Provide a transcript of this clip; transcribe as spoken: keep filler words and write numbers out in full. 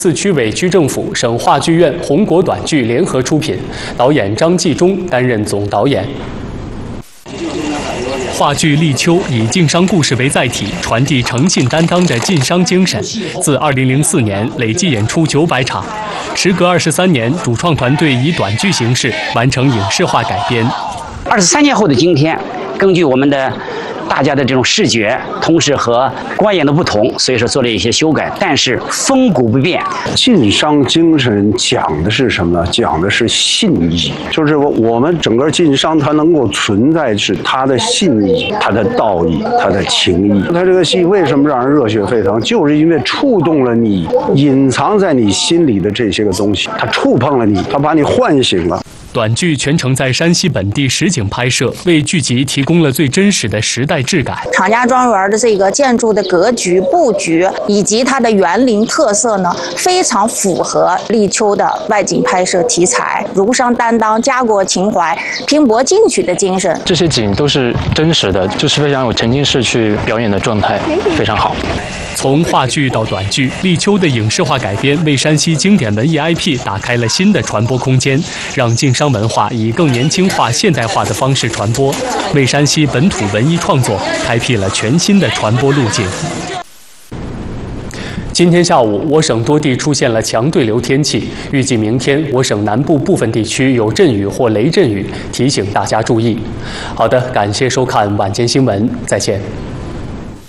四区委区政府、省话剧院红果短剧联合出品，导演张纪中担任总导演。话剧《立秋》以晋商故事为载体，传递诚信担当的晋商精神。自二零零四年累计演出九百场，时隔二十三年，主创团队以短剧形式完成影视化改编。 二十三年后的今天，根据我们的大家的这种视觉，同时和观演的不同，所以说做了一些修改，但是风骨不变。 晋商精神讲的是什么呢？讲的是信义，就是我们整个晋商它能够存在是它的信义、它的道义、它的情义。它这个戏为什么让人热血沸腾？就是因为触动了你隐藏在你心里的这些个东西，它触碰了你，它把你唤醒了。 短剧全程在山西本地实景拍摄，为剧集提供了最真实的时代质感。 厂家庄园的这个建筑的格局、布局以及它的园林特色呢，非常符合立秋的外景拍摄题材，儒商担当、家国情怀、拼搏进取的精神。 这些景都是真实的，就是非常有沉浸式去表演的状态，非常好。 从话剧到短剧，立秋的影视化改编为山西经典文艺 I P 打开了新的传播空间，让晋商文化以更年轻化、现代化的方式传播，为山西本土文艺创作开辟了全新的传播路径。今天下午，我省多地出现了强对流天气，预计明天我省南部部分地区有阵雨或雷阵雨，提醒大家注意。好的，感谢收看晚间新闻，再见。